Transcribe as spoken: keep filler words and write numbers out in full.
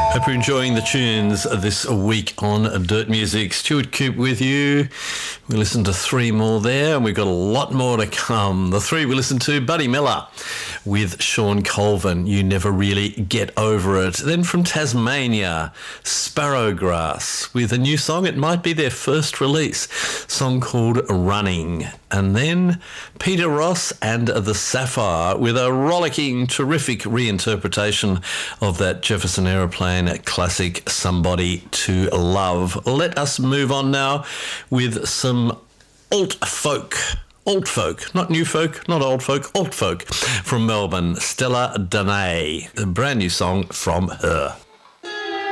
Hope you're enjoying the tunes this week on Dirt Music. Stuart Coop with you. We listened to three more there, and we've got a lot more to come. The three we listened to, Buddy Miller with Sean Colvin, You Never Really Get Over It. Then from Tasmania, Sparrowgrass with a new song. It might be their first release, song called Running. And then Peter Ross and the Sapphire with a rollicking, terrific reinterpretation of that Jefferson Aeroplane classic, Somebody to Love. Let us move on now with some alt folk. Alt folk, not new folk, not old folk, alt folk from Melbourne. Stella Danae, a brand new song from her.